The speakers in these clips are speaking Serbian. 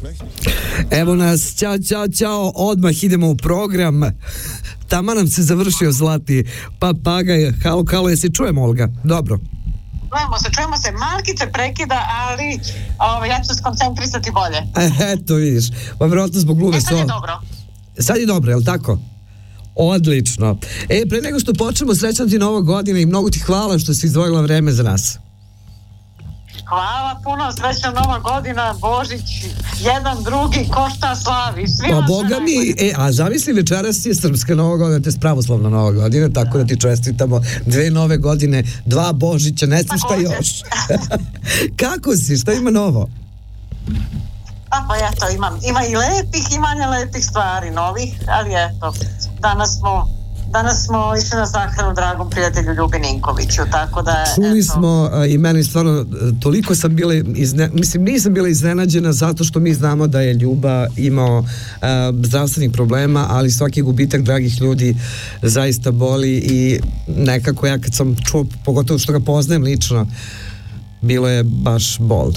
Evo nas, ćao, odmah idemo u program. Tamo nam se završio zlati papagaj. Halo, jesi čujemo, Olga? Dobro. Čujemo se, malkice prekida, ali ja ću se skoncentrisati bolje. Eto, vidiš, pa vjerojatno zbog glume sad je dobro. Sad je dobro, je li tako? Odlično. Pre nego što počnemo, srećna ti Nova godina i mnogo ti hvala što si izdvojila vreme za nas. Hvala puno, srećna Nova godina, Božić, jedan, drugi, ko šta slavi, svi vas Boga mi, a zamisli, večeras je srpska Nova godina, to je pravoslavna Nova godina, tako da ti čestitamo 2 nove godine, 2 Božića, ne znam šta još. Kako si, šta ima novo? Pa eto, ima i lepih i manje lepih stvari, novih, ali eto, danas smo išli na sahranu dragom prijatelju Ljubi Ninkoviću, tako da... Čuli smo i meni stvarno, toliko sam bila, nisam bila iznenađena zato što mi znamo da je Ljuba imao zdravstvenih problema, ali svaki gubitak dragih ljudi zaista boli i nekako ja kad sam čuo, pogotovo što ga poznajem lično, bilo je baš bolno.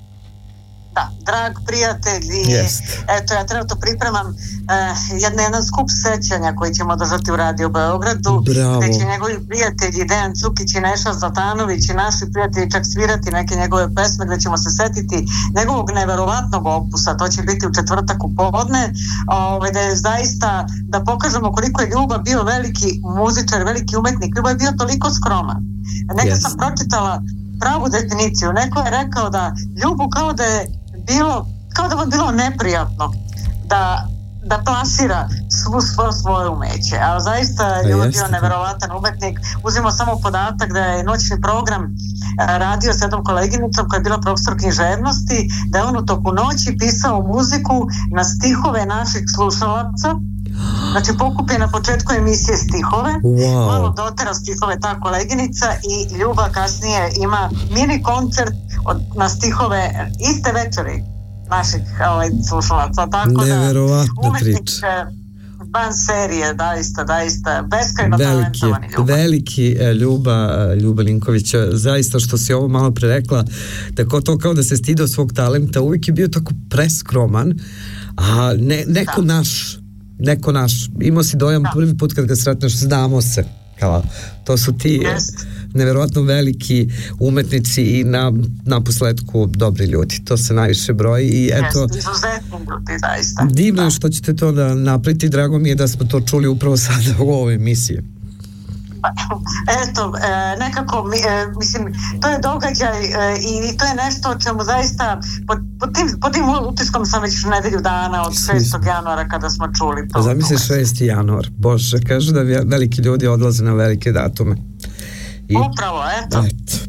Da, drag prijatelj i eto, ja trenutno pripremam jedan skup sećanja koji ćemo održati u Radio Beogradu. Bravo. Gde će njegovi prijatelji Dejan Cukić i Neša Zlatanović i naši prijatelji čak svirati neke njegove pesme gde ćemo se setiti njegovog neverovatnog opusa. To će biti u četvrtak u podne, da je zaista da pokažemo koliko je Ljuba bio veliki muzičar, veliki umetnik. Ljuba je bio toliko skroman. Nekad sam pročitala pravu definiciju. Neko je rekao da Ljubu kao da mu je bilo neprijatno da plasira svoje umeće. A zaista Ljuba je bio neverovatan umetnik. Uzimo samo podatak da je noćni program radio s jednom koleginicom koja je bila profesor književnosti, da je on u toku noći pisao muziku na stihove naših slušalaca. Znači pokupi na početku emisije stihove, malo dotera stihove ta koleginica i Ljuba kasnije ima mini koncert na stihove iste večeri naših slušalaca, tako da umetnik van serije, daista beskrajno talentovani Ljuba. Veliki Ljuba Ninković, zaista što si ovo malo pre rekla, tako to kao da se stidao svog talenta, uvijek je bio tako preskroman, a neko naš, imao si dojam prvi put kad ga sretneš, znamo se, kao, to su ti neverovatno veliki umetnici i na posledku dobri ljudi, to se najviše broji i eto, izuzetni ljudi, zaista. Divno je što ćete to da napraviti, drago mi je da smo to čuli upravo sada u ovoj emisiji. Eto, nekako, mislim, to je događaj i to je nešto o čemu zaista pod tim utiskom sam već nedelju dana od 6. januara kada smo čuli to. Zamisli 6. januar, Bože, kažu da veliki ljudi odlaze na velike datume. Upravo, eto.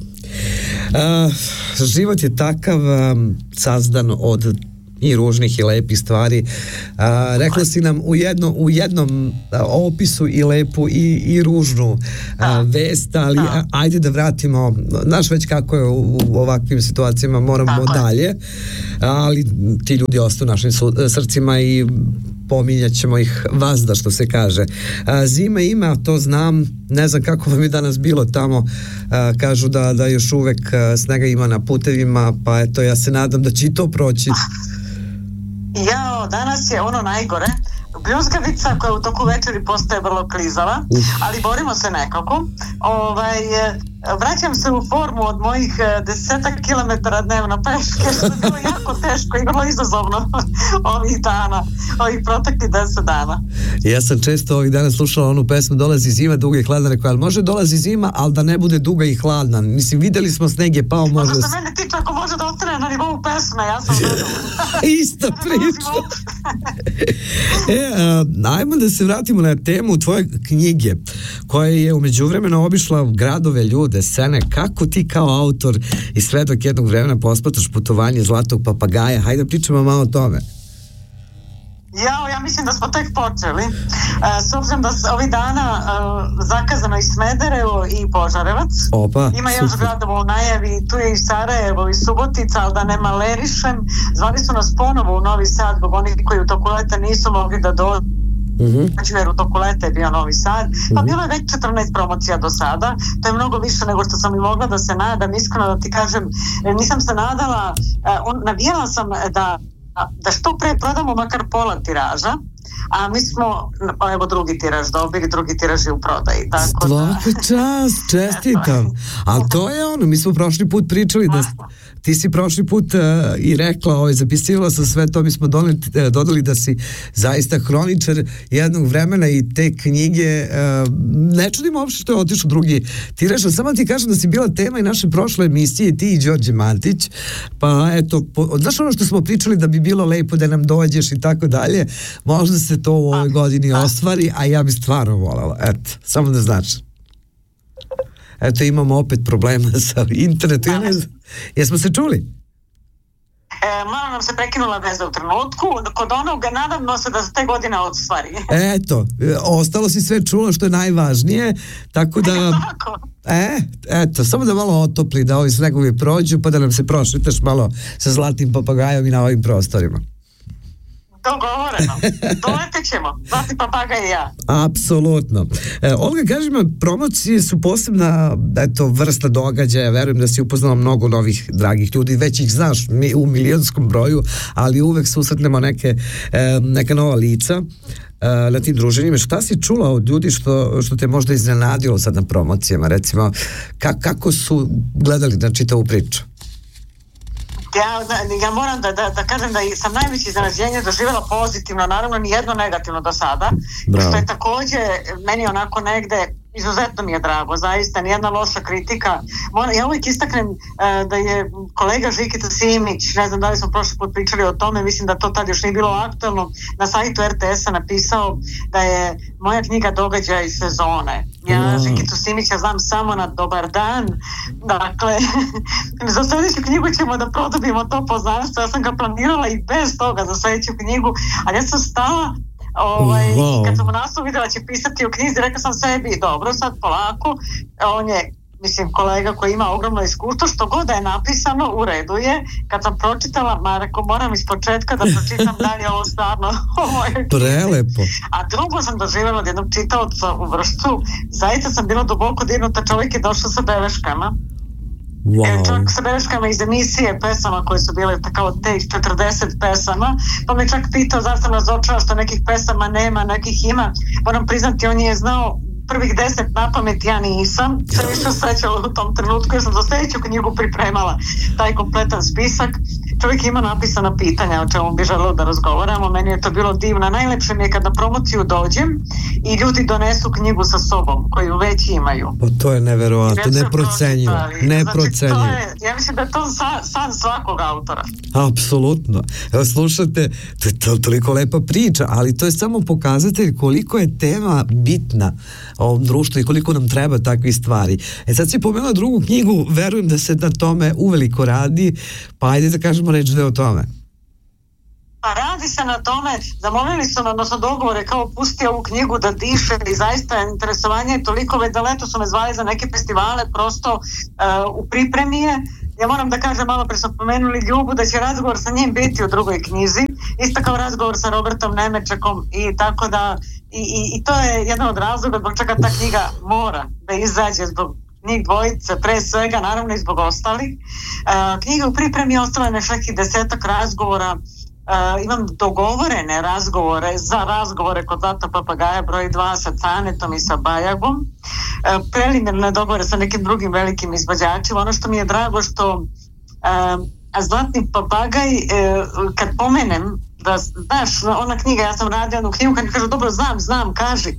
Život je takav, sazdan od i ružnih i lepih stvari. Rekla si nam u jednom opisu i lepu i ružnu vest, ali ajde da vratimo, znaš već kako je u ovakvim situacijama, moramo dalje, ali ti ljudi ostaju u našim srcima i pominjat ćemo ih vazda, što se kaže. Zima ima, to znam, ne znam kako vam je danas bilo tamo, kažu da još uvek snega ima na putevima, pa eto, ja se nadam da će i to proći. Danas je ono najgore, bljuzgavica koja u toku večeri postaje vrlo klizava, ali borimo se nekako. Vraćam se u formu od mojih 10 kilometara dnevno peške, što je bilo jako teško i vrlo izazovno ovih dana, ovih proteklih 10 dana. Ja sam često ovih dana slušala onu pesmu Dolazi zima, duga i hladna, rekao, ali može dolazi zima, ali da ne bude duga i hladna. Mislim, videli smo sneg je pao, može... Možda se mene tiče ako može da ostane na nivou pesme, ja sam Ista priča. Ajmo da se vratimo na temu tvoje knjige, koja je u međuvremenu obišla gradove, ljude, scene. Kako ti kao autor i svedok jednog vremena posmatraš putovanje Zlatog papagaja? Hajde da pričamo malo o tome. Ja mislim da smo tek počeli. S obzirom da ovih dana zakazano i Smederevo i Požarevac. Ima još gradova u najavi, tu je i Sarajevo i Subotica, ali da ne malerišem. Zvali su nas ponovo u Novi Sad, zbog onih koji u toku leta nisu mogli da dođu. Znači, jer u toku leta je bio Novi Sad, pa bilo je već 14 promocija do sada, to je mnogo više nego što sam i mogla da se nadam, iskreno da ti kažem, nisam se nadala, navijala sam da da što pre prodamo makar pola tiraža, a mi smo, evo drugi tiraž dobili, drugi tiraž je u prodaji. Tako Svaka čast, čestitam. Ali to je ono, mi smo prošli put pričali da ti si prošli put i rekla, zapisivala sam sve to, mi smo dodali da si zaista hroničar jednog vremena i te knjige, ne čudim uopšte što je otišao drugi tiraž, ali samo ti kažem da si bila tema i naše prošle emisije, ti i Đorđe Mantić, pa eto, znaš ono što smo pričali da bi bilo lepo da nam dođeš i tako dalje, možda se to u ovoj godini ostvari, a ja bi stvarno voljela, eto, samo da znaš. Eto, imamo opet problema sa internetu. Jesmo se čuli? Malo nam se prekinula veza u trenutku. Kod onog nadamo se da se te godine ostvari. Eto, ostalo si sve čulo što je najvažnije, tako da... Eto, samo da malo otopli, da ovi snegovi prođu, pa da nam se prošetaš malo sa zlatnim papagajom i na ovim prostorima. Dogovoreno. Doletet ćemo. Zlatni papagaj i ja. Apsolutno. Olga, kaži me, promocije su posebna vrsta događaja. Verujem da si upoznala mnogo novih dragih ljudi. Već ih znaš u milionskom broju, ali uvek susretnemo neka nova lica na tim druženjima. Šta si čula od ljudi što te možda iznenadilo sad na promocijama? Recimo, kako su gledali na čitavu priču? Ja moram da kažem da sam najveće iznenađenje doživjela pozitivno, naravno nijedno negativno do sada, što je također meni onako negde izuzetno mi je drago, zaista nijedna loša kritika. Ja uvijek istaknem da je kolega Žikita Simić, ne znam da li smo prošli put pričali o tome, mislim da to tad još nije bilo aktualno, na sajtu RTS-a napisao da je moja knjiga Događaj sezone. Ja Žikitu Simića znam samo na Dobar dan, dakle za sljedeću knjigu ćemo da produbimo to poznanstvo, ja sam ga planirala i bez toga za sljedeću knjigu, ali ja sam stala i kad sam u nastavu vidjela će pisati u knjizi, rekla sam sebi, dobro, sad polako, on je, mislim, kolega koji ima ogromno iskustvo, što god da je napisano, u redu je. Kad sam pročitala, moram iz početka da pročitam dalje ovo stvarno. Prelepo. A drugo sam doživjela od jednog čitaoca u Vršcu, zaista sam bila duboko dirnuta, čovjek je došao sa beleškama. Čak sa beleškama iz emisije pesama koje su bile kao te 40 pesama, pa me čak pitao zašto sam razočarana što nekih pesama nema, nekih ima. Moram priznati, on je znao prvih 10 na pamet, ja nisam se više osjećala u tom trenutku, jer sam za sljedeću knjigu pripremala taj kompletan spisak. Čovjek ima napisana pitanja o čemu bi želeo da razgovaramo, meni je to bilo divno. Najlepše mi je kad na promociju dođem i ljudi donesu knjigu sa sobom koju već imaju. Pa to je neverovatno, neprocenjivo. Ja mislim da je to san svakog autora. Apsolutno. Evo slušate, to je toliko lepa priča, ali to je samo pokazatelj koliko je tema bitna ovom društvu i koliko nam treba takvih stvari. Sad si pomenula drugu knjigu, verujem da se na tome uveliko radi, pa ajde da kažemo reći da je o tome. Pa radi se na tome, zamolili su me, odnosno dogovore, kao pusti ovu knjigu da diše i zaista interesovanje je toliko, već da leto su me zvali za neke festivale, prosto u pripremi je. Ja moram da kažem, malo pre smo pomenuli Ljubu, da će razgovor sa njim biti u drugoj knjizi, isto kao razgovor sa Robertom Nemečakom i tako da, i to je jedan od razloga zbog čega ta knjiga mora da izađe, zbog njih dvojice, pre svega, naravno i zbog ostalih. Knjiga u pripremi je ostala nekih 10 razgovora. Imam dogovorene razgovore za razgovore kod Zlatnog papagaja broj 2 sa Canetom i sa Bajagom, preliminarne dogovore sa nekim drugim velikim izvođačima. Ono što mi je drago što Zlatni papagaj, kad pomenem da, znaš, ona knjiga, ja sam radila jednu knjigu, kad mi kažu dobro, znam, kaži,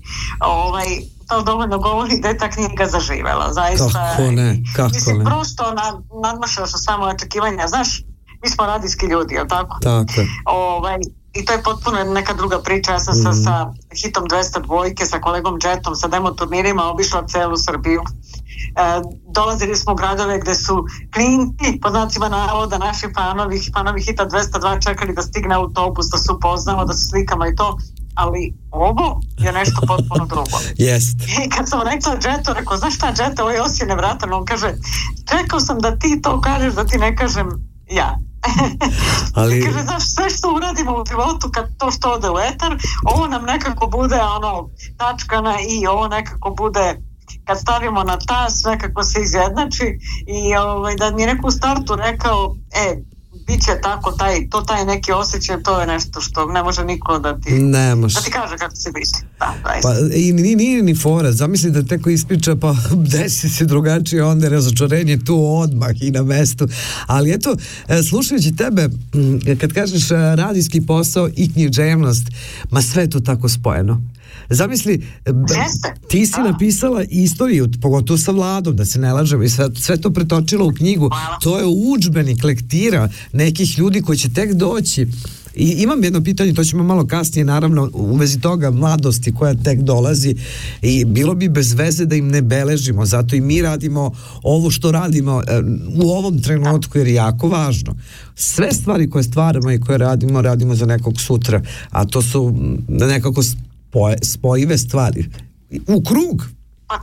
to dovoljno govori da je ta knjiga zaživela, zaista. Kako mislim, ne. Prosto nadmašila su samo očekivanja, znaš, mi smo radijski ljudi, jel tako? Tako. I to je potpuno neka druga priča. Ja sam sa hitom 202 sa kolegom Jetom, sa demo turnirima obišla celu Srbiju. Dolazili smo u gradove gde su klinci, po znacima navoda, naši fanovi hita 202 čekali da stigne autobus, da se upoznamo, da se slikamo i to. Ali ovo je nešto potpuno drugo. Jest. I kad sam rekla Jetu, rekao, znaš šta Jeta, ovo je Osije nevratan, on kaže, čekao sam da ti to kažeš, da ti ne kažem ja. Ali... Kaže, znaš, sve što uradimo u životu kad to što ode u etar, ovo nam nekako bude tačka na i, ovo nekako bude, kad stavimo na tas, nekako se izjednači i da mi je neko u startu rekao, bit će tako, taj neki osjećaj, to je nešto što ne može niko da ti kaže kako se biti. Pa i nije ni fora, zamisli da teko ispriča pa desi se drugačije, onda je razočarenje tu odmah i na mestu. Ali eto, slušajući tebe, kad kažeš radijski posao i književnost, ma sve je to tako spojeno. Zamisli, ti si napisala istoriju, pogotovo sa Vladom, da se ne lažemo, i sve to pretočila u knjigu. To je udžbenik, lektira nekih ljudi koji će tek doći. I imam jedno pitanje, to ćemo malo kasnije, naravno, u vezi toga mladosti koja tek dolazi, i bilo bi bez veze da im ne beležimo, zato i mi radimo ovo što radimo u ovom trenutku, jer je jako važno. Sve stvari koje stvaramo i koje radimo za nekog sutra, a to su nekako spojive stvari. U krug. Pa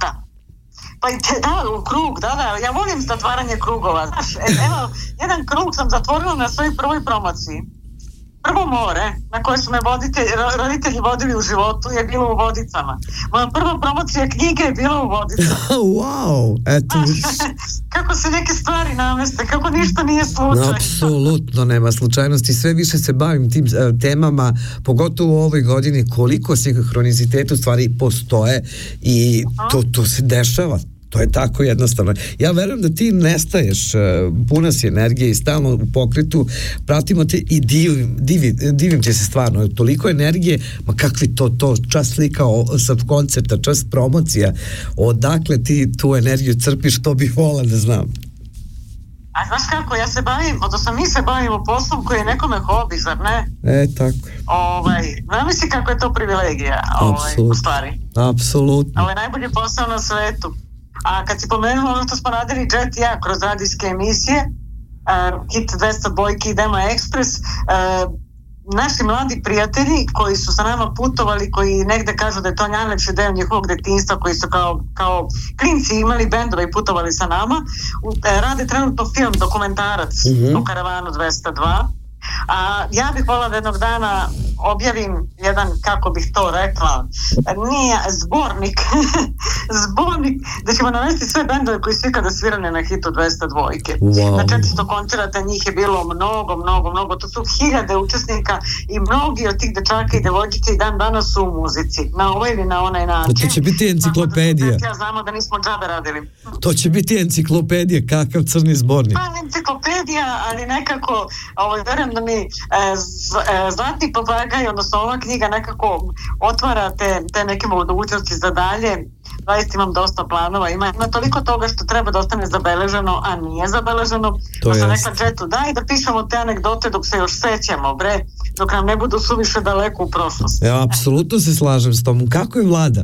u krug, da. Ja volim zatvaranje krugova. Znaš, evo, jedan krug sam zatvorila na svojoj prvoj promociji. Prvo more na koje su me roditelji vodili u životu je bilo u Vodicama. Moja prva promocija knjige je bila u Vodicama. Wow, eto. Kako se neke stvari nameste, kako ništa nije slučajno. Apsolutno nema slučajnosti. Sve više se bavim tim temama, pogotovo u ovoj godini, koliko sinhroniziteta u stvari postoje i to se dešava. To je tako jednostavno. Ja verujem da ti nestaješ, puna si energije i stalno u pokretu, pratimo te i divim ti se stvarno. Toliko energije, ma kakvi to čas slika sa koncerta, čas promocija. Odakle ti tu energiju crpiš, to bih volila da znam. A znaš kako, ja se bavim, odnosno mi se bavimo poslom koji je nekome hobi, zar ne? Tako. Zamisli kako je to privilegija, u stvari. Apsolutno. Ovo je najbolji posao na svetu. A kad si pomenula ono što smo radili Jet i ja kroz radijske emisije, Hit 200 Bojki i Dema Express, naši mladi prijatelji koji su sa nama putovali, koji negde kažu da je to najlepši deo njihovog detinjstva, koji su kao klinci imali bendove i putovali sa nama, rade trenutno film, dokumentarac o Karavanu 202. A ja bih volila da jednog dana objavim jedan, kako bih to rekla, nije zbornik da ćemo navesti sve bendove koji su ikada svirali na Hitu 202. Wow. Na 400 koncerata njih je bilo mnogo, to su 1000 učesnika i mnogi od tih dečaka i devojčica i dan danas su u muzici, na ovaj ili na onaj način. To će biti enciklopedija. Ja znamo da nismo džabe radili. To će biti enciklopedija, kakav crni zbornik. Pa enciklopedija, ali nekako verujem da mi Zlatni papagaj, odnosno ova knjiga nekako otvara te neke mogućnosti za dalje. Zaista imam dosta planova, ima toliko toga što treba da ostane zabeleženo, a nije zabeleženo. To sam rekla Jetu, daj da pišemo te anegdote dok se još sećamo, dok nam ne budu suviše daleko u prošlosti. Ja, apsolutno se slažem s tom. Kako je Vlada?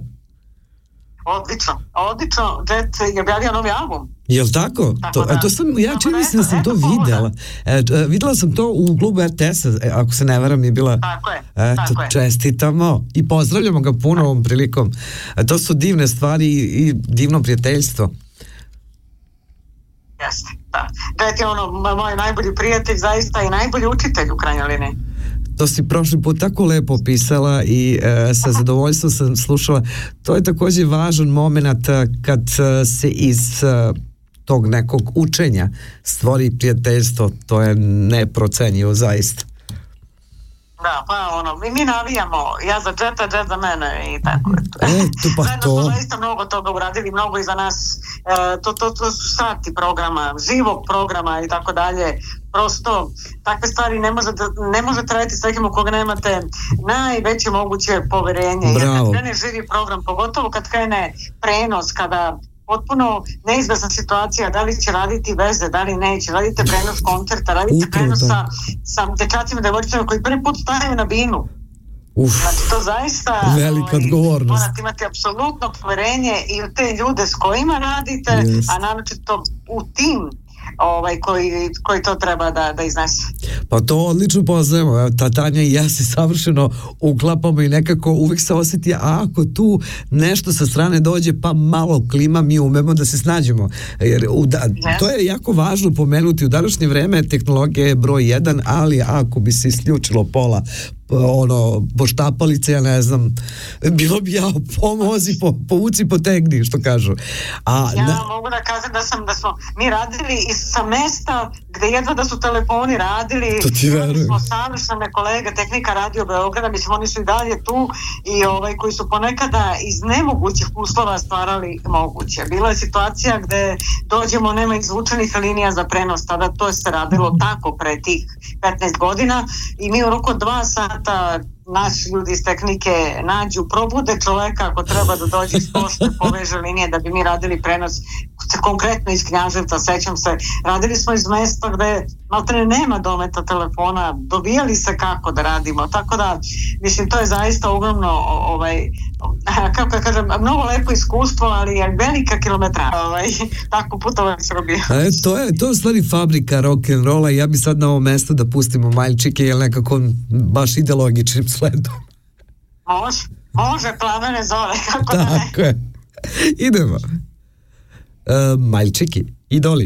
Odlično. Jet je objavio novi album. Jel tako? Ja čini mislim da sam to videla. Videla sam to u klubu RTS-a, ako se ne varam, je bila... Tako je. Čestitamo i pozdravljamo ga puno ovom prilikom. To su divne stvari i divno prijateljstvo. Jeste, da. Jet je moj najbolji prijatelj, zaista i najbolji učitelj u krajnjoj liniji. To si prošli put tako lepo opisala i sa zadovoljstvom sam slušala. To je također važan moment kad se iz tog nekog učenja stvori prijateljstvo. To je neprocenjivo zaista. Da, pa mi navijamo, ja za Jeta, Jet za mene i tako. Zajedno smo zaista mnogo toga uradili, mnogo i za nas, to su sati programa, živog programa i tako dalje. Prosto, takve stvari ne možete raditi s nekim u koga nemate najveće moguće poverenje. Jer kad krene živi program, pogotovo kad krene prenos, kada potpuno neizvesna situacija, da li će raditi veze, da li neće, radite prenos koncerta, radite prenos sa dečacima, devojčicama koji prvi put stavaju na binu. Znači to zaista velika odgovornost. Morate imati apsolutno poverenje i u te ljude s kojima radite, a naročito u tim koji to treba da iznese. Pa to odlično poznajemo. Tanja i ja se savršeno uklapamo i nekako uvijek se osjeti, a ako tu nešto sa strane dođe pa malo klima, mi umemo da se snađemo. Jer to je jako važno pomenuti. U današnje vreme tehnologija je broj 1, ali ako bi se isključilo pola poštapalice, ja ne znam, bilo bi pomozi, povuci, potegni, što kažu. Mogu da kažem da smo mi radili sa mesta gde jedva da su telefoni radili, smo savršene kolege Tehnika Radio Beograda, mislim oni su i dalje tu i koji su ponekada iz nemogućih uslova stvarali moguće. Bila je situacija gde dođemo, nema izvučenih linija za prenos, tada to se radilo tako pre tih 15 godina i mi u roku 2 sata naši ljudi iz tehnike nađu, probude čoveka ako treba da dođe iz pošte, poveže linije da bi mi radili prenos konkretno iz Knjaževca, sećam se, radili smo iz mesta gde maltene nema dometa telefona, dobijali se kako da radimo, tako da mislim to je zaista uglavno kako ja kažem, mnogo lepo iskustvo, ali je velika kilometra tako putovanje Srbije. To je u stvari fabrika rock'n'rolla i ja bi sad na ovo mesto da pustimo Maljčike, jer nekako baš ide logičnim sledom. Može, Plamene zore, kako da ne. Tako je. Idemo. Maljčiki, idoli.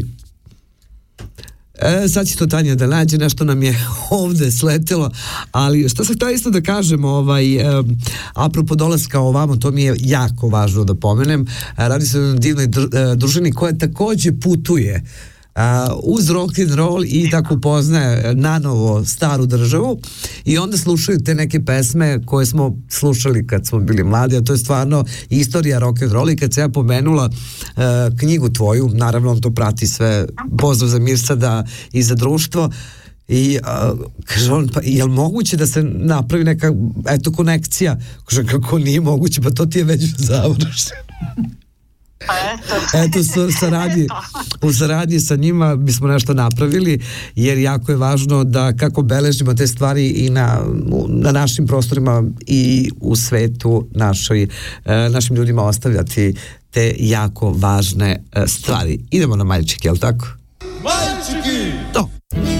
Sad će to Tanja da nađe, nešto nam je ovde sletelo, ali što sam htio isto da kažem, apropo dolaska ovamo, to mi je jako važno da pomenem, radi se o divnoj družini koja takođe putuje uz rock and roll i tako poznaje nanovo staru državu i onda slušaju te neke pesme koje smo slušali kad smo bili mladi, a to je stvarno istorija rock and roll. I kad se ja pomenula knjigu tvoju, naravno on to prati sve, Pozdrav za Mirsada i za društvo, i kaže on, pa je li moguće da se napravi neka konekcija? Kaže, kako nije moguće, pa to ti je već završeno. Eto, u saradnji sa njima bismo nešto napravili, jer jako je važno da kako beležimo te stvari i na našim prostorima i u svetu našim ljudima ostavljati te jako važne stvari. Idemo na Maljčike, je li tako? Maljčiki!